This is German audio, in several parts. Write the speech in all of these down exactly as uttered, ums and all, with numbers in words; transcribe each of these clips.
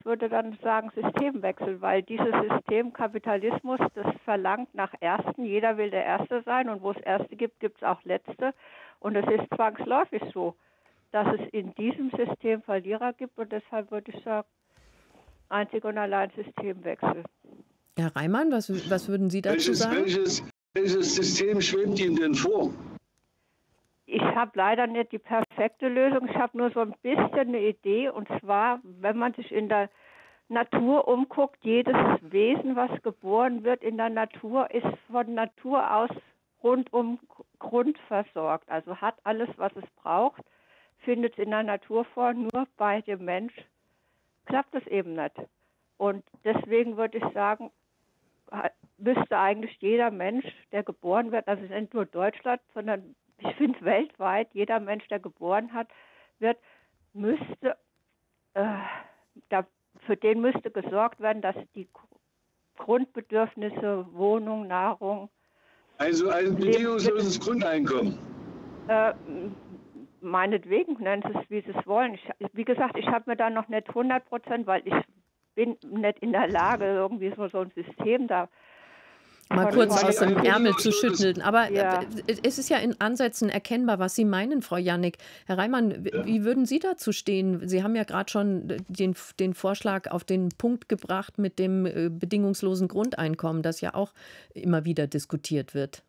würde dann sagen Systemwechsel, weil dieses System Kapitalismus, das verlangt nach Ersten. Jeder will der Erste sein und wo es Erste gibt, gibt es auch Letzte. Und es ist zwangsläufig so, dass es in diesem System Verlierer gibt und deshalb würde ich sagen, einzig und allein Systemwechsel. Herr Reimann, was, was würden Sie dazu welches, sagen? Welches, welches System schwebt Ihnen denn vor? Ich habe leider nicht die perfekte Lösung. Ich habe nur so ein bisschen eine Idee. Und zwar, wenn man sich in der Natur umguckt, jedes Wesen, was geboren wird in der Natur, ist von Natur aus rundum Grund versorgt. Also hat alles, was es braucht, findet es in der Natur vor. Nur bei dem Mensch klappt es eben nicht. Und deswegen würde ich sagen, müsste eigentlich jeder Mensch, der geboren wird, also nicht nur Deutschland, sondern ich finde weltweit, jeder Mensch, der geboren hat, wird, müsste, äh, da, für den müsste gesorgt werden, dass die Grundbedürfnisse, Wohnung, Nahrung. Also ein bedingungsloses Grundeinkommen. Äh, meinetwegen, nennen Sie es, wie Sie es wollen. Ich, wie gesagt, ich habe mir da noch nicht hundert Prozent, weil ich bin nicht in der Lage, irgendwie so, so ein System da mal von kurz vorne- aus dem Ärmel zu schütteln. Aber Ja. äh, es ist ja in Ansätzen erkennbar, was Sie meinen, Frau Jannik. Herr Reimann, w- Ja. wie würden Sie dazu stehen? Sie haben ja gerade schon den, den Vorschlag auf den Punkt gebracht mit dem äh, bedingungslosen Grundeinkommen, das ja auch immer wieder diskutiert wird.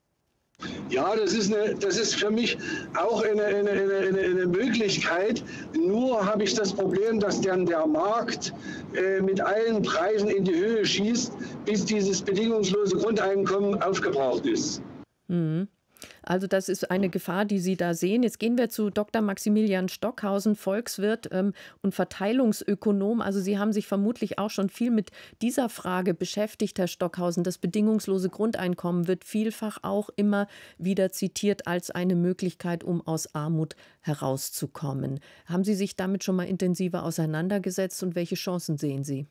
Ja, das ist, eine, das ist für mich auch eine, eine, eine, eine, eine Möglichkeit. Nur habe ich das Problem, dass dann der Markt äh, mit allen Preisen in die Höhe schießt, bis dieses bedingungslose Grundeinkommen aufgebraucht ist. Mhm. Also das ist eine Gefahr, die Sie da sehen. Jetzt gehen wir zu Doktor Maximilian Stockhausen, Volkswirt ähm, und Verteilungsökonom. Also Sie haben sich vermutlich auch schon viel mit dieser Frage beschäftigt, Herr Stockhausen. Das bedingungslose Grundeinkommen wird vielfach auch immer wieder zitiert als eine Möglichkeit, um aus Armut herauszukommen. Haben Sie sich damit schon mal intensiver auseinandergesetzt und welche Chancen sehen Sie?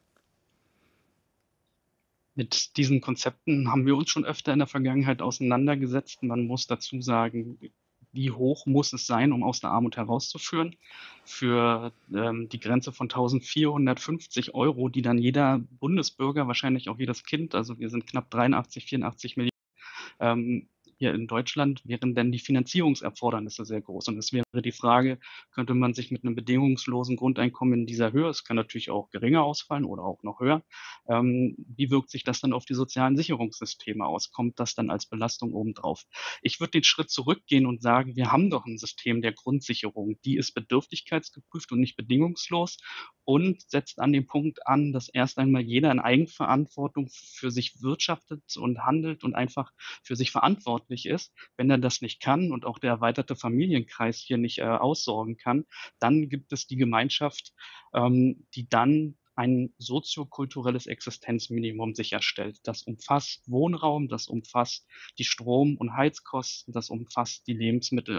Mit diesen Konzepten haben wir uns schon öfter in der Vergangenheit auseinandergesetzt. Man muss dazu sagen, wie hoch muss es sein, um aus der Armut herauszuführen? Für ähm, die Grenze von eintausendvierhundertfünfzig Euro, die dann jeder Bundesbürger, wahrscheinlich auch jedes Kind, also wir sind knapp dreiundachtzig, vierundachtzig Millionen, ähm, hier in Deutschland, wären denn die Finanzierungserfordernisse sehr groß. Und es wäre die Frage, könnte man sich mit einem bedingungslosen Grundeinkommen in dieser Höhe, es kann natürlich auch geringer ausfallen oder auch noch höher, ähm, wie wirkt sich das dann auf die sozialen Sicherungssysteme aus? Kommt das dann als Belastung obendrauf? Ich würde den Schritt zurückgehen und sagen, wir haben doch ein System der Grundsicherung, die ist bedürftigkeitsgeprüft und nicht bedingungslos und setzt an dem Punkt an, dass erst einmal jeder in Eigenverantwortung für sich wirtschaftet und handelt und einfach für sich verantwortlich ist. Wenn er das nicht kann und auch der erweiterte Familienkreis hier nicht äh, aussorgen kann, dann gibt es die Gemeinschaft, ähm, die dann ein soziokulturelles Existenzminimum sicherstellt. Das umfasst Wohnraum, das umfasst die Strom- und Heizkosten, das umfasst die Lebensmittel.